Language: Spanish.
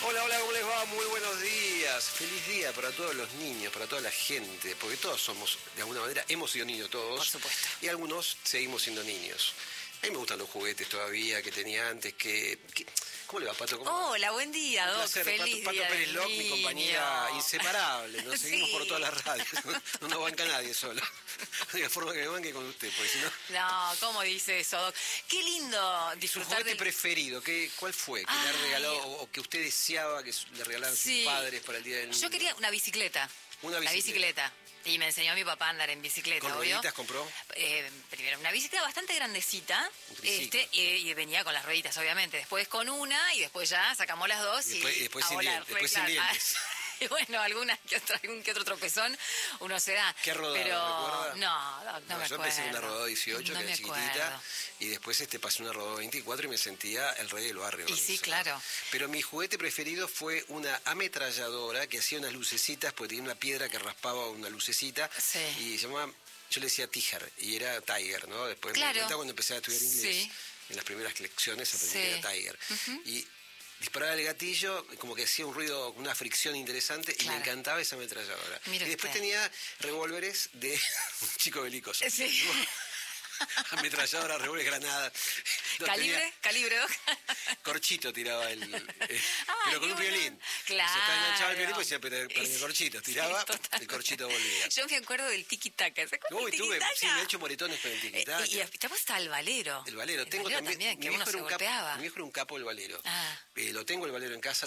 Hola, hola, ¿cómo les va? Muy buenos días. Feliz día para todos los niños, para toda la gente, porque todos somos, de alguna manera, hemos sido niños todos. Por supuesto. Y algunos seguimos siendo niños. A mí me gustan los juguetes todavía que tenía antes, ¿Cómo le va, Pato? Hola, buen día, Un Doc. placer. Feliz Pato día Pérez del Loc, mi niño. compañera inseparable. Nos seguimos Sí. por todas las radios. No nos banca nadie solo. De la forma que me banque con usted, porque si no... No, ¿cómo dice eso, Doc? Qué lindo Su disfrutar juguete del... preferido, ¿cuál fue? ¿Que le ha regalado o que usted deseaba que le regalaran Sí. sus padres para el Día del Niño? Yo quería una bicicleta. Una La bicicleta. bicicleta. Y me enseñó mi papá a andar en bicicleta, ¿Con obvio. rueditas compró? Primero, una bicicleta bastante grandecita. Un triciclo. Y venía con las rueditas, obviamente. Después con una y después ya sacamos las dos Y después a sin volar. dientes, después sin Claro. dientes. Y bueno, algún que otro tropezón uno se da. ¿Qué rodada? Pero ¿Recuerda? no, Doc, no me yo acuerdo. empecé en una rodada 18, No que me era chiquitita, acuerdo. y después pasé una rodada 24 y me sentía el rey del barrio. Y sí, O sea, claro. Pero mi juguete preferido fue una ametralladora que hacía unas lucecitas, porque tenía una piedra que raspaba una lucecita, Sí. y se llamaba, yo le decía Tiger, y era Tiger, ¿no? Después Claro. me di cuenta cuando empecé a estudiar inglés, Sí. en las primeras lecciones aprendí Sí. que era Tiger. Y disparaba el gatillo, como que hacía un ruido, una fricción interesante, y Claro. me encantaba esa ametralladora. Mire Y después usted. tenía revólveres de un chico belicoso. Sí. Ametralladora, revólver, granada. No, ¿Calibre? tenía- ¿Calibre, Doc? Corchito tiraba pero qué con un bueno. violín. Claro. Se estaba enganchado el violín, pues siempre perdía Sí, el corchito. Tiraba, sí, totalmente. el corchito volvía. Yo me acuerdo del tiki-taka. ¿Se acuerdan Uy, del tuve, tiki-taka? sí, me he hecho moretones con el tiquitaca. Y después está el valero. El valero, tengo valero también. que Mi uno viejo se era un golpeaba. mi viejo era un capo del valero. Ah. Lo tengo el valero en casa,